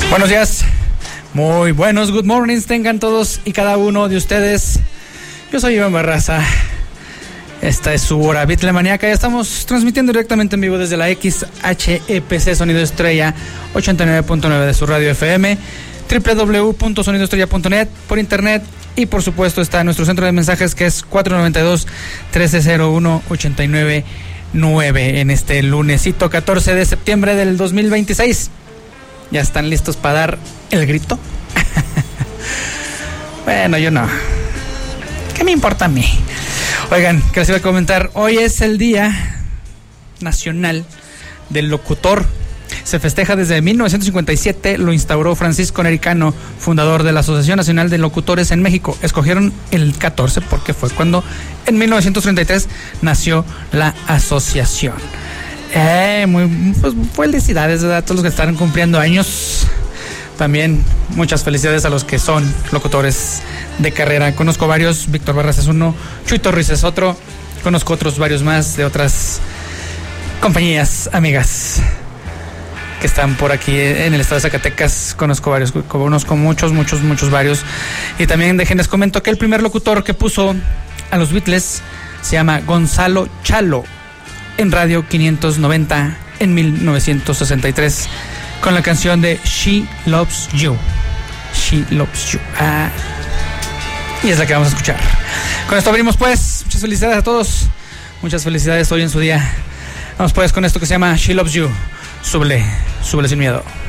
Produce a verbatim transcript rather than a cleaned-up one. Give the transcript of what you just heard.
Buenos días, muy buenos good mornings tengan todos y cada uno de ustedes. Yo soy Iván Barraza. Esta es su hora Beatlemaníaca. Ya estamos transmitiendo directamente en vivo desde la X H E P C Sonido Estrella ochenta y nueve punto nueve de su radio F M, doble u doble u doble u punto sonido estrella punto net, por internet, y por supuesto está nuestro centro de mensajes, que es cuatro nueve dos, trece cero uno, ochenta y nueve nueve en este lunesito catorce de septiembre del dos mil veintiséis. ¿Ya están listos para dar el grito? Bueno, yo no. ¿Qué me importa a mí? Oigan, que les iba a comentar, hoy es el Día Nacional del Locutor. Se festeja desde mil novecientos cincuenta y siete, lo instauró Francisco Nericano, fundador de la Asociación Nacional de Locutores en México. Escogieron el catorce porque fue cuando en mil novecientos treinta y tres nació la asociación. Eh, muy, pues felicidades a todos los que están cumpliendo años. También muchas felicidades a los que son locutores de carrera. Conozco varios, Víctor Barras es uno, Chuy Torres es otro, conozco otros varios más de otras compañías amigas que están por aquí en el estado de Zacatecas. Conozco varios, conozco muchos, muchos, muchos varios. Y también déjenles comento que el primer locutor que puso a los Beatles se llama Gonzalo Chalo, en Radio quinientos noventa en mil novecientos sesenta y tres, con la canción de She Loves You. She Loves You. Ah, y es la que vamos a escuchar. Con esto abrimos pues. Muchas felicidades a todos. Muchas felicidades hoy en su día. Vamos pues con esto que se llama She Loves You. Súbele, súbele sin miedo.